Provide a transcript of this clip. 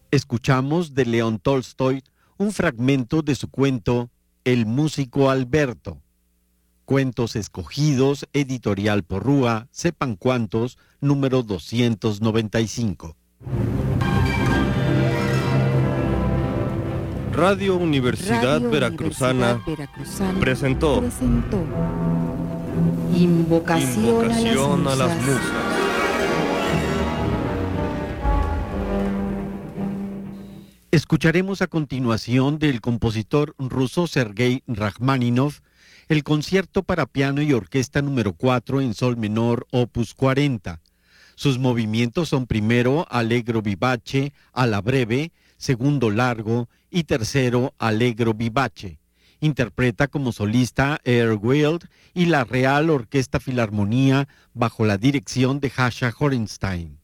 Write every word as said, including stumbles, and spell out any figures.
Escuchamos de León Tolstoy un fragmento de su cuento El músico Alberto. Cuentos escogidos, editorial Porrúa, sepan cuántos, número doscientos noventa y cinco. Radio Universidad Radio Veracruzana, Universidad Veracruzana presentó, presentó Invocación, Invocación a a las las musas. musas. Escucharemos a continuación del compositor ruso Sergei Rachmaninoff el concierto para piano y orquesta número cuatro en sol menor, opus cuarenta. Sus movimientos son primero allegro vivace, alla breve, segundo largo y tercero allegro vivace. Interpreta como solista Air Wild y la Real Orquesta Filarmonía bajo la dirección de Jascha Horenstein.